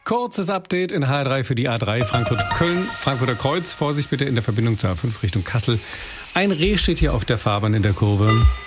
Kurzes Update in HR3 für die A3 Frankfurt-Köln, Frankfurter Kreuz. Vorsicht bitte in der Verbindung zur A5 Richtung Kassel. Ein Reh steht hier auf der Fahrbahn in der Kurve.